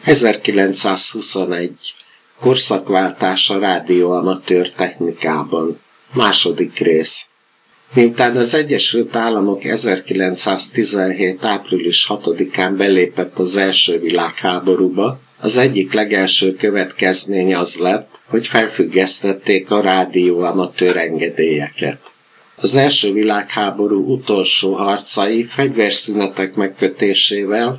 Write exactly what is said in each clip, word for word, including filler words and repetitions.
ezerkilencszázhuszonegy. Korszakváltás a rádióamatőr technikában. Második rész. Miután az Egyesült Államok ezerkilencszáztizenhét. április hatodikán belépett az első világháborúba, az egyik legelső következmény az lett, hogy felfüggesztették a rádióamatőr engedélyeket. Az első világháború utolsó harcai fegyverszünetek megkötésével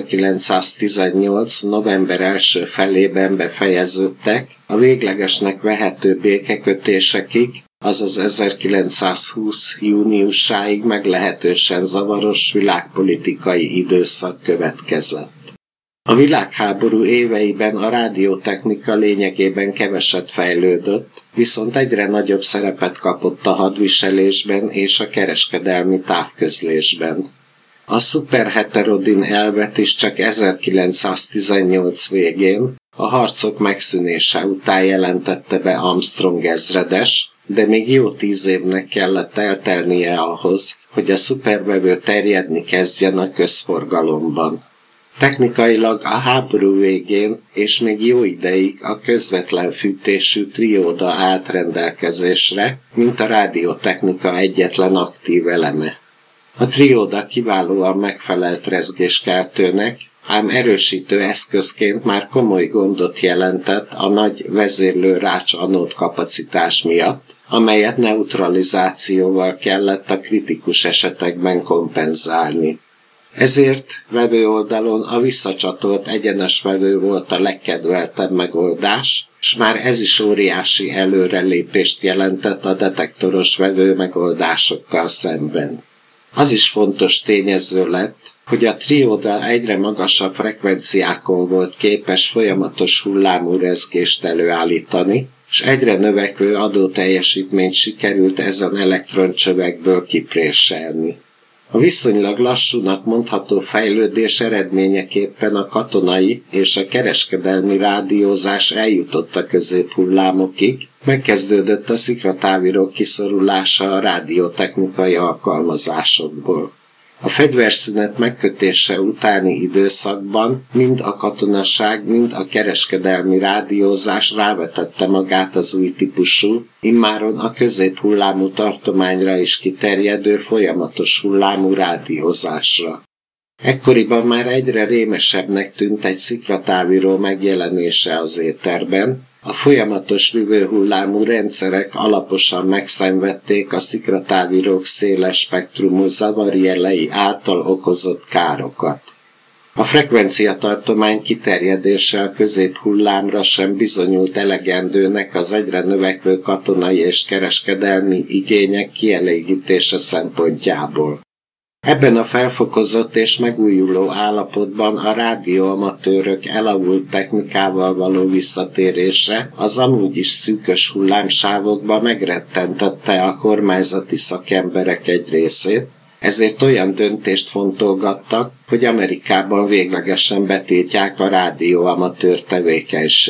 ezerkilencszáztizennyolc. november első felében befejeződtek, a véglegesnek vehető békekötésekig, azaz ezerkilencszázhúsz. júniusáig meglehetősen zavaros világpolitikai időszak következett. A világháború éveiben a rádiótechnika lényegében keveset fejlődött, viszont egyre nagyobb szerepet kapott a hadviselésben és a kereskedelmi távközlésben. A szuperheterodin elvet is csak ezerkilencszáztizennyolc végén, a harcok megszűnése után jelentette be Armstrong ezredes, de még jó tíz évnek kellett eltelnie ahhoz, hogy a szupervevő terjedni kezdjen a közforgalomban. Technikailag a háború végén és még jó ideig a közvetlen fűtésű trióda állt rendelkezésre, mint a rádiótechnika egyetlen aktív eleme. A trióda kiválóan megfelelt rezgéskeltőnek, ám erősítő eszközként már komoly gondot jelentett a nagy vezérlő rács anód kapacitás miatt, amelyet neutralizációval kellett a kritikus esetekben kompenzálni. Ezért vevőoldalon a visszacsatolt egyenes vevő volt a legkedveltebb megoldás, s már ez is óriási előrelépést jelentett a detektoros vevő megoldásokkal szemben. Az is fontos tényező lett, hogy a trióda egyre magasabb frekvenciákon volt képes folyamatos hullámú rezgést előállítani, s egyre növekvő adóteljesítményt sikerült ezen elektroncsövekből kipréselni. A viszonylag lassúnak mondható fejlődés eredményeképpen a katonai és a kereskedelmi rádiózás eljutott a középhullámokig, megkezdődött a szikratávirok kiszorulása a rádiótechnikai alkalmazásokból. A fegyverszünet megkötése utáni időszakban mind a katonaság, mind a kereskedelmi rádiózás rávetette magát az új típusú, immáron a középhullámú tartományra is kiterjedő folyamatos hullámú rádiózásra. Ekkoriban már egyre rémesebbnek tűnt egy szikratávíró megjelenése az éterben, a folyamatos vívőhullámú rendszerek alaposan megszenvedték a szikratávírók széles spektrumú zavarjelei által okozott károkat. A frekvenciatartomány kiterjedése a középhullámra sem bizonyult elegendőnek az egyre növekvő katonai és kereskedelmi igények kielégítése szempontjából. Ebben a felfokozott és megújuló állapotban a rádióamatőrök elavult technikával való visszatérése az amúgy is szűkös hullámsávokba megrettentette a kormányzati szakemberek egy részét, ezért olyan döntést fontolgattak, hogy Amerikában véglegesen betiltják a rádióamatőr tevékenységet.